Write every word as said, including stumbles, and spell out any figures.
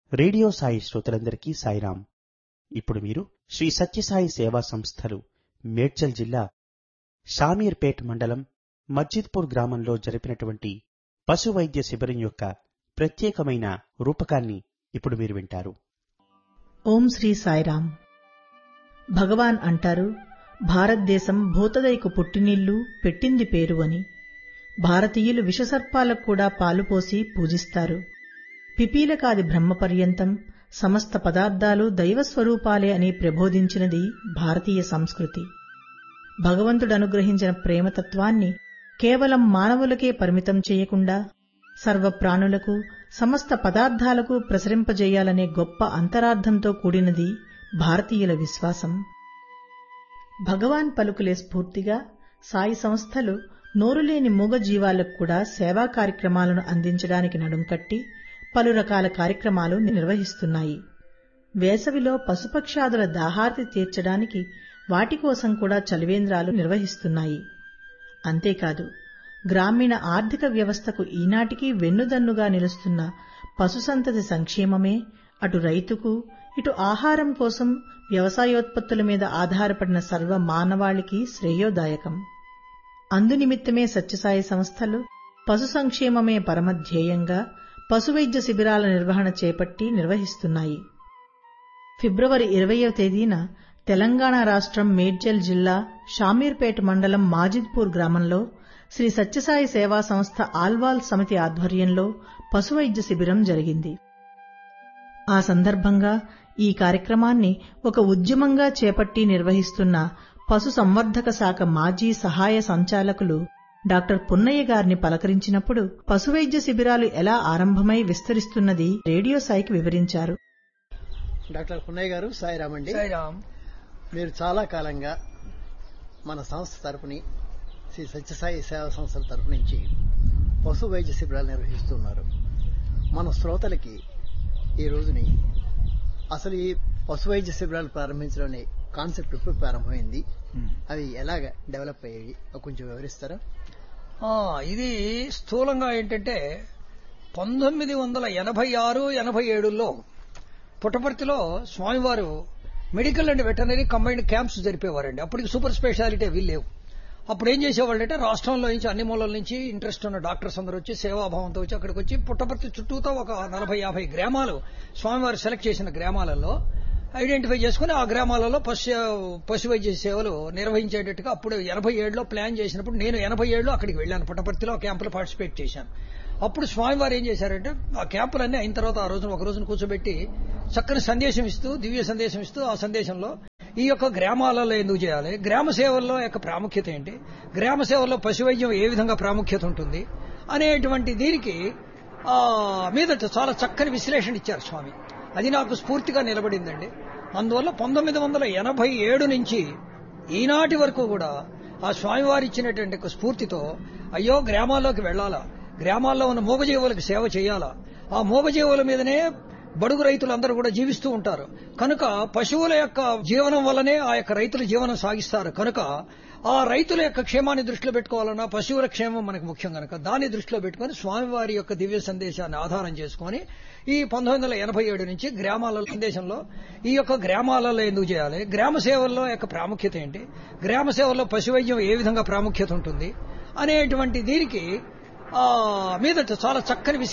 Radio Sai శ్రోతలందరికీ సాయిరాం. ఇప్పుడు మీరు శ్రీ సత్యసాయి సేవా సంస్థలు మేడ్చల్ జిల్లా షామీర్పేట్ మండలం మస్జిద్పూర్ గ్రామంలో జరిపినటువంటి పశు వైద్య శిబిరం యొక్క ప్రత్యేకమైన రూపకాన్ని ఇప్పుడు మీరు వింటారు. ఓం శ్రీ సాయిరాం. భగవాన్ అంటారు, భారతదేశం భూతదయకు పుట్టినిల్లు, పెట్టింది పేరు అని. భారతీయులు విషసర్పాలకు కూడా పాలుపోసి పూజిస్తారు. పిపీలకాది బ్రహ్మపర్యంతం సమస్త పదార్థాలు దైవస్వరూపాలే అని ప్రబోధించినది భారతీయ సంస్కృతి. భగవంతుడు అనుగ్రహించిన ప్రేమతత్వాన్ని కేవలం మానవులకే పరిమితం చేయకుండా సర్వప్రాణులకు, సమస్త పదార్థాలకు ప్రసరింపజేయాలనే గొప్ప అంతరార్థంతో కూడినది భారతీయుల విశ్వాసం. భగవాన్ పలుకులే స్ఫూర్తిగా సాయి సంస్థలు నోరులేని మూగజీవాలకు కూడా సేవా కార్యక్రమాలను అందించడానికి నడుంకట్టి పలు రకాల కార్యక్రమాలు నిర్వహిస్తున్నాయి. వేసవిలో పశుపక్షాదుల దాహార్తి తీర్చడానికి వాటి కోసం కూడా చలివేంద్రాలు నిర్వహిస్తున్నాయి. అంతేకాదు, గ్రామీణ ఆర్థిక వ్యవస్థకు ఈనాటికి వెన్నుదన్నుగా నిలుస్తున్న పశుసంతతి సంక్షేమమే అటు రైతుకు, ఇటు ఆహారం కోసం వ్యవసాయోత్పత్తుల మీద ఆధారపడిన సర్వ మానవాళికి శ్రేయోదాయకం. అందునిమిత్తమే సత్యసాయి సంస్థలు పశు సంక్షేమమే పరమధ్యేయంగా పశువైద్య శిబిరాల నిర్వహణ చేపట్టి నిర్వహిస్తున్నాయి. ఫిబ్రవరి ఇరవయవ తేదీన తెలంగాణ రాష్ట్రం మేడ్చల్ జిల్లా షామీర్పేట్ మండలం మాజిద్పూర్ గ్రామంలో శ్రీ సత్యసాయి సేవా సంస్థ ఆల్వాల్ సమితి ఆధ్వర్యంలో పశువైద్య శిబిరం జరిగింది. ఆ సందర్భంగా ఈ కార్యక్రమాన్ని ఒక ఉద్యమంగా చేపట్టి నిర్వహిస్తున్న పశు సంవర్ధక శాఖ మాజీ సహాయ సంచాలకులు డాక్టర్ పున్నయ్య గారిని పలకరించినప్పుడు పశువైద్య శిబిరాలు ఎలా ఆరంభమై విస్తరిస్తున్నది రేడియో సాయికి వివరించారు. డాక్టర్ పున్నయ్య గారు, సాయిరామండి. సాయిరాం. మీరు చాలా కాలంగా మన సంస్థ తరపుని, శ్రీ సత్యసాయి సేవా సంస్థల తరపు నుంచి పశు వైద్య శిబిరాలు నిర్వహిస్తున్నారు. మన శ్రోతలకి ఈ రోజుని అసలు ఈ పశు వైద్య శిబిరాలు ప్రారంభించడం కాన్సెప్ట్ ఎప్పుడు ప్రారంభమైంది, అవి ఎలాగ డెవలప్ అయ్యాయి కొంచెం వివరిస్తారా? ఇది స్థూలంగా ఏంటంటే పంతొమ్మిది వందల ఎనభై ఆరు ఎనభై ఏడులో పుట్టపర్తిలో స్వామివారు medical and veterinary combined camps జరిపేవారండి. అప్పటికి సూపర్ స్పెషాలిటీ అవి లేవు. అప్పుడు ఏం చేసేవాళ్ళంటే రాష్ట్రంలో నుంచి అన్ని మూలల నుంచి ఇంట్రెస్ట్ ఉన్న డాక్టర్స్ అందరూ వచ్చి సేవాభావంతో వచ్చి అక్కడికి వచ్చి పుట్టపర్తి చుట్టూతో ఒక నలభై యాభై గ్రామాలు స్వామివారు సెలెక్ట్ చేసిన గ్రామాలలో ఐడెంటిఫై చేసుకుని ఆ గ్రామాలలో పశు పశు వైద్య సేవలు నిర్వహించేటట్టుగా అప్పుడు ఎనభై ఏడులో ప్లాన్ చేసినప్పుడు నేను ఎనభై ఏడులో అక్కడికి వెళ్ళాను. పుట్టపర్తిలో ఆ క్యాంపులో పార్టిసిపేట్ చేశాను. అప్పుడు స్వామివారు ఏం చేశారంటే ఆ క్యాంపులన్నీ అయిన తర్వాత ఆ రోజున ఒక రోజున కూర్చోబెట్టి చక్కని సందేశం ఇస్తూ, దివ్య సందేశం ఇస్తూ, ఆ సందేశంలో ఈ యొక్క గ్రామాలలో ఎందుకు చేయాలి, గ్రామ సేవల్లో యొక్క ప్రాముఖ్యత ఏంటి, గ్రామ సేవల్లో పశు వైద్యం ఏ విధంగా ప్రాముఖ్యత ఉంటుంది అనేటువంటి దీనికి ఆ మీద చాలా చక్కని విశ్లేషణ ఇచ్చారు స్వామి. అది నాకు స్ఫూర్తిగా నిలబడిందండి. అందువల్ల పంతొమ్మిది వందల ఎనభై ఏడు నుంచి ఈనాటి వరకు కూడా ఆ స్వామివారు ఇచ్చినటువంటి స్ఫూర్తితో అయ్యో గ్రామాల్లోకి వెళ్లాలా, గ్రామాల్లో ఉన్న మూగజీవులకు సేవ చేయాలా, ఆ మూగజీవుల మీదనే బడుగు రైతులందరూ కూడా జీవిస్తూ ఉంటారు కనుక పశువుల యొక్క జీవనం వల్లనే ఆ యొక్క రైతులు జీవనం సాగిస్తారు కనుక ఆ రైతుల యొక్క క్షేమాన్ని దృష్టిలో పెట్టుకోవాలన్నా పశువుల క్షేమం మనకు ముఖ్యం కనుక దాన్ని దృష్టిలో పెట్టుకుని స్వామివారి యొక్క దివ్య సందేశాన్ని ఆధారం చేసుకుని ఈ పంతొమ్మిది వందల ఎనభై ఏడు నుంచి గ్రామాల సందేశంలో ఈ యొక్క గ్రామాలలో ఎందుకు చేయాలి, గ్రామ సేవల్లో యొక్క ప్రాముఖ్యత ఏంటి, గ్రామ సేవల్లో పశు వైద్యం ఏ విధంగా ప్రాముఖ్యత ఉంటుంది అనేటువంటి దీనికి ఆ మీద చాలా చక్కని